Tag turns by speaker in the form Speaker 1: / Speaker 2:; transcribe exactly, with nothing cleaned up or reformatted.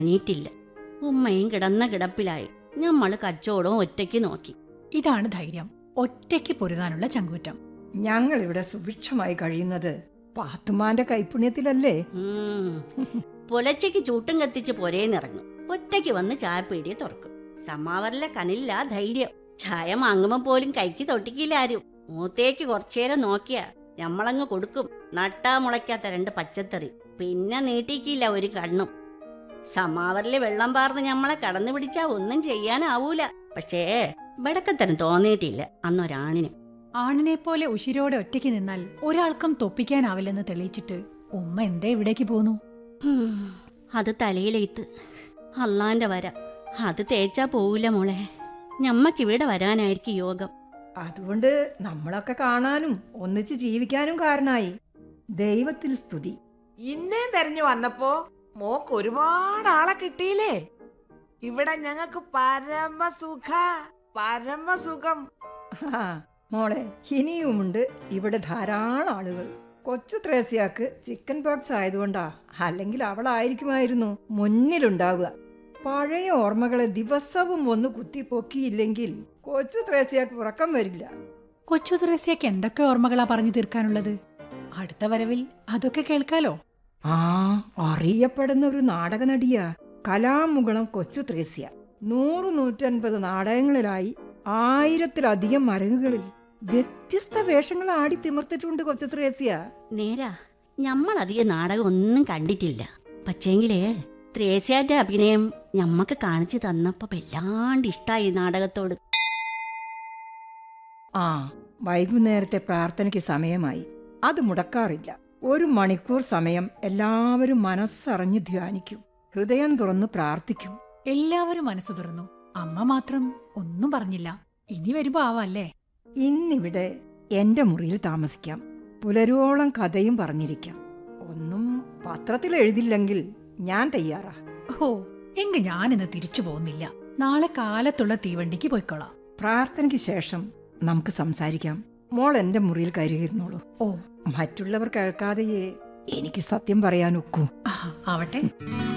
Speaker 1: എണീറ്റില്ല. ഉമ്മയും കിടന്ന കിടപ്പിലായി. ഞമ്മള് കച്ചവടവും ഒറ്റയ്ക്ക് നോക്കി.
Speaker 2: ഇതാണ് ധൈര്യം, ഒറ്റയ്ക്ക് പൊരുതാനുള്ള ചങ്കൂറ്റം.
Speaker 3: ഞങ്ങൾ ഇവിടെ സുഭിക്ഷമായി കഴിയുന്നത് പാത്തുമാന്റെ കൈപുണ്യത്തിലല്ലേ?
Speaker 1: പുലച്ചയ്ക്ക് ചൂട്ടും കത്തിച്ച് പൊരേന്നിറങ്ങും. ഒറ്റയ്ക്ക് വന്ന് ചായപ്പീടിയെ തുറക്കും. സമാവറിലെ കനില്ല ധൈര്യം. ചായ വാങ്ങുമ്പോ പോലും കൈക്ക് തൊട്ടിക്കില്ല ആരും. മൂത്തേക്ക് കുറച്ചേരം നോക്കിയാ ഞമ്മളങ്ങ് കൊടുക്കും. നട്ടാ മുളയ്ക്കാത്ത രണ്ട് പച്ചത്തറി. പിന്നെ നീട്ടിക്കില്ല ഒരു കണ്ണും. സമാവറിലെ വെള്ളം പാർന്ന് ഞമ്മളെ കടന്നു പിടിച്ചാ ഒന്നും ചെയ്യാനാവൂല. പക്ഷേ വെടക്കത്തരം തോന്നിയിട്ടില്ല അന്നൊരാണിനും.
Speaker 2: ആണിനെ പോലെ ഉശിരോടെ ഒറ്റയ്ക്ക് നിന്നാൽ ഒരാൾക്കും തൊപ്പിക്കാനാവില്ലെന്ന് തെളിയിച്ചിട്ട് ഉമ്മ എന്തേ ഇവിടേക്ക് പോന്നു?
Speaker 1: അത് തലയിലെയ്ത്ത്, അള്ളാന്റെ വര. അത് തേച്ചാ പോവില്ല മോളെ. ഞമ്മക്കിവിടെ വരാനായിരിക്കും യോഗം.
Speaker 3: അതുകൊണ്ട് നമ്മളൊക്കെ കാണാനും ഒന്നിച്ച് ജീവിക്കാനും കാരണായി. ദൈവത്തിന് സ്തുതി.
Speaker 4: ഇന്നേ തെരഞ്ഞു വന്നപ്പോ മോക്ക് ഒരുപാട് ആളെ കിട്ടിയില്ലേ? ഇവിടെ ഞങ്ങക്ക് പരമസുഖ പരമസുഖം.
Speaker 3: ആ മോളെ, ഇനിയുമുണ്ട് ഇവിടെ ധാരാളം ആളുകൾ. കൊച്ചു ത്രേസ്യാക്ക് ചിക്കൻ പോക്സ് ആയതുകൊണ്ടാ, അല്ലെങ്കിൽ അവളായിരിക്കുമായിരുന്നു മുന്നിലുണ്ടാവുക. പഴയ ഓർമ്മകളെ ദിവസവും ഒന്ന് കുത്തിപ്പൊക്കിയില്ലെങ്കിൽ കൊച്ചു ത്രേസ്യാക്ക് ഉറക്കം വരില്ല.
Speaker 2: കൊച്ചു ത്രേസ്യക്ക് എന്തൊക്കെ ഓർമ്മകളാ പറഞ്ഞു തീർക്കാനുള്ളത്? അടുത്ത വരവിൽ അതൊക്കെ കേൾക്കാലോ.
Speaker 3: ആ അറിയപ്പെടുന്ന ഒരു നാടക നടിയാ കലാമുകുളം കൊച്ചു ത്രേസ്യ. നൂറ് നൂറ്റൻപത് നാടകങ്ങളിലായി ആയിരത്തിലധികം മരങ്ങുകളിൽ വ്യത്യസ്ത വേഷങ്ങൾ ആടി തിമിർത്തിട്ടുണ്ട് കൊച്ചു ത്രേസ്യ.
Speaker 1: നേരാ, ഞമ്മളധികം നാടകം ഒന്നും കണ്ടിട്ടില്ല. പക്ഷേങ്കിലേ ത്രേസ്യാന്റെ അഭിനയം ഞമ്മക്ക് കാണിച്ചു തന്നപ്പോ വല്ലാണ്ട് ഇഷ്ടായി നാടകത്തോട്.
Speaker 3: ആ വൈകുന്നേരത്തെ പ്രാർത്ഥനയ്ക്ക് സമയമായി. അത് മുടക്കാറില്ല. ഒരു മണിക്കൂർ സമയം എല്ലാവരും മനസ്സറിഞ്ഞ് ധ്യാനിക്കും, ഹൃദയം തുറന്ന് പ്രാർത്ഥിക്കും.
Speaker 2: എല്ലാവരും മനസ്സു തുറന്നു. അമ്മ മാത്രം ഒന്നും പറഞ്ഞില്ല. ഇനി വരുമ്പോ ആവല്ലേ?
Speaker 3: ഇന്നിവിടെ എന്റെ മുറിയിൽ താമസിക്കാം. പുലരോളം കഥയും പറഞ്ഞിരിക്കാം. ഒന്നും പത്രത്തിൽ എഴുതില്ലെങ്കിൽ ഞാൻ തയ്യാറാ.
Speaker 2: ഓ, എങ്ക് ഞാനിന്ന് തിരിച്ചു പോകുന്നില്ല. നാളെ കാലത്തുള്ള തീവണ്ടിക്ക് പോയിക്കോളാം.
Speaker 3: പ്രാർത്ഥനയ്ക്ക് ശേഷം നമുക്ക് സംസാരിക്കാം. മോൾ എന്റെ മുറിയിൽ കയറിയിരുന്നോളൂ.
Speaker 2: ഓ,
Speaker 3: മറ്റുള്ളവർ കേൾക്കാതെയേ എനിക്ക് സത്യം പറയാനൊക്കൂ.
Speaker 2: ആവട്ടെ.